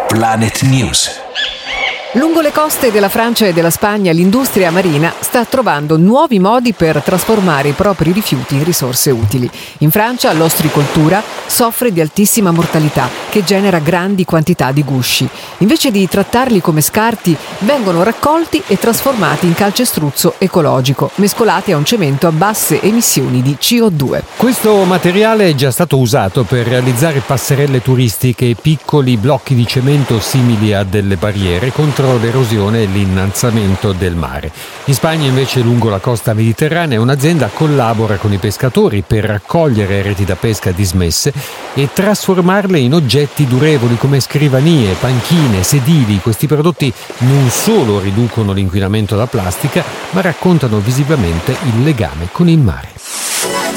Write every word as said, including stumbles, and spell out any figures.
Planet News. Lungo le coste della Francia e della Spagna l'industria marina sta trovando nuovi modi per trasformare i propri rifiuti in risorse utili. In Francia l'ostricoltura soffre di altissima mortalità che genera grandi quantità di gusci. Invece di trattarli come scarti, vengono raccolti e trasformati in calcestruzzo ecologico, mescolati a un cemento a basse emissioni di C O due. Questo materiale è già stato usato per realizzare passerelle turistiche e piccoli blocchi di cemento simili a delle barriere contro l'erosione e l'innalzamento del mare. In Spagna invece, lungo la costa mediterranea, un'azienda collabora con i pescatori per raccogliere reti da pesca dismesse e trasformarle in oggetti durevoli come scrivanie, panchine, sedili. Questi prodotti non solo riducono l'inquinamento da plastica, ma raccontano visivamente il legame con il mare.